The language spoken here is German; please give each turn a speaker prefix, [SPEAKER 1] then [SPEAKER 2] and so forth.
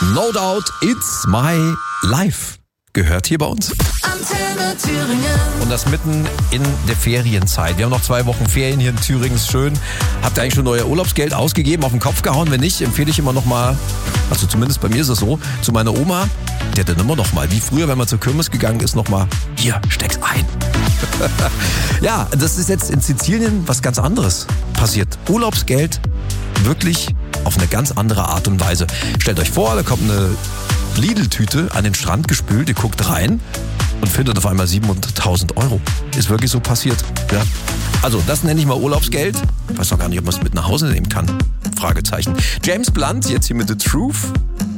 [SPEAKER 1] No Doubt, It's My Life. Gehört hier bei uns.
[SPEAKER 2] Antenne Thüringen.
[SPEAKER 1] Und das mitten in der Ferienzeit. Wir haben noch 2 Wochen Ferien hier in Thüringen, ist schön. Habt ihr eigentlich schon euer Urlaubsgeld ausgegeben, auf den Kopf gehauen? Wenn nicht, empfehle ich immer noch mal, also zumindest bei mir ist es so, zu meiner Oma, die hat dann immer noch mal, wie früher, wenn man zur Kirmes gegangen ist, noch mal, hier, steck's ein. Ja, das ist jetzt in Sizilien was ganz anderes passiert. Urlaubsgeld wirklich auf eine ganz andere Art und Weise. Stellt euch vor, da kommt eine Lidl-Tüte an den Strand gespült, ihr guckt rein und findet auf einmal 700.000 Euro. Ist wirklich so passiert. Ja. Also das nenne ich mal Urlaubsgeld. Ich weiß noch gar nicht, ob man es mit nach Hause nehmen kann. Fragezeichen. James Blunt, jetzt hier mit The Truth.